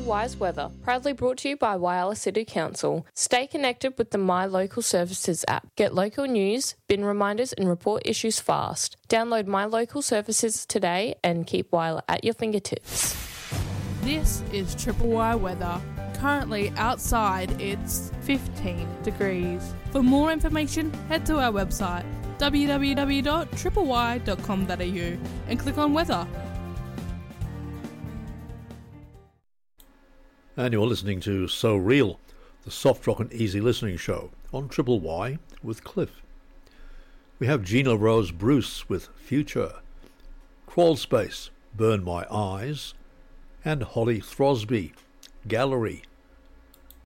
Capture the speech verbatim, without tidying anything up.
Wise Weather, proudly brought to you by Whyalla City Council. Stay connected with the My Local Services app. Get local news, bin reminders and report issues fast. Download My Local Services today and keep Whyalla at your fingertips. This is Triple Y Weather. Currently outside it's fifteen degrees. For more information, head to our website w w w dot triple y dot com dot a u and click on weather. And you're listening to So Real, the soft rock and easy listening show on Triple Y with Cliff. We have Gina Rose Bruce with Future, Crawl Space, Burn My Eyes, and Holly Throsby, Gallery.